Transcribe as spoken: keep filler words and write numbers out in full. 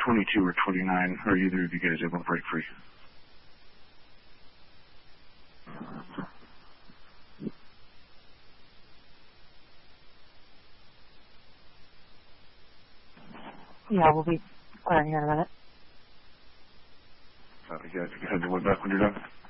twenty-two or twenty-nine. Are either of you guys able to break free? Yeah, we'll be clearing here in a minute. Uh, you guys can head to one back when you're done.